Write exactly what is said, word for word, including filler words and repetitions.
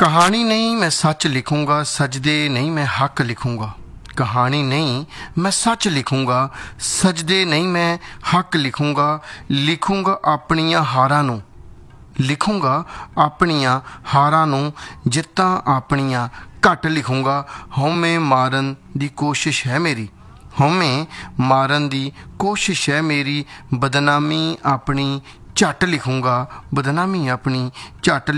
कहानी नहीं मैं सच लिखूंगा, सजदे नहीं मैं हक लिखूंगा। कहानी नहीं मैं सच लिखूंगा, सजदे नहीं मैं हक लिखूंगा। लिखूंगा अपनियां हारां नूं, लिखूंगा अपनियां हारां नूं, जित्तां अपनियां घट लिखूंगा। हौमे मारन दी कोशिश है मेरी, हौमे मारन दी कोशिश है मेरी। बदनामी अपनी झट लिखूंगा, बदनामी अपनी झट